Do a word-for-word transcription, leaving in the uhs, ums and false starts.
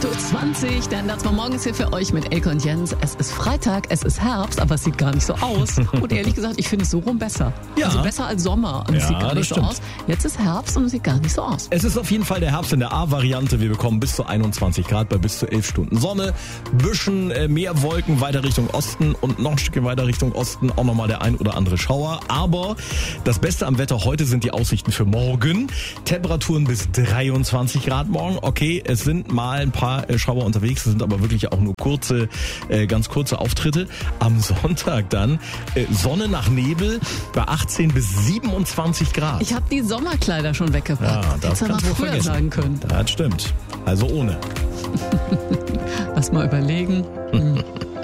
acht Uhr zwanzig, denn das war morgens hier für euch mit Elke und Jens. Es ist Freitag, es ist Herbst, aber es sieht gar nicht so aus. Und ehrlich gesagt, ich finde es so rum besser. Ja. Also besser als Sommer und es Ja, sieht gar das nicht so stimmt. aus. Jetzt ist Herbst und es sieht gar nicht so aus. Es ist auf jeden Fall der Herbst in der A-Variante. Wir bekommen bis zu einundzwanzig Grad bei bis zu elf Stunden Sonne. Bisschen äh, mehr Wolken weiter Richtung Osten und noch ein Stückchen weiter Richtung Osten auch nochmal der ein oder andere Schauer. Aber das Beste am Wetter heute sind die Aussichten für morgen. Temperaturen bis dreiundzwanzig Grad morgen. Okay, es sind mal ein paar äh, Schauer unterwegs, es sind aber wirklich auch nur kurze, äh, ganz kurze Auftritte. Am Sonntag dann äh, Sonne nach Nebel bei achtzehn bis siebenundzwanzig Grad. Ich habe die Sommerkleider schon weggepackt. Ja, das Hättest du mal kannst du wohl früher vergessen. sagen können. Das stimmt. Also ohne. Lass mal überlegen. Hm.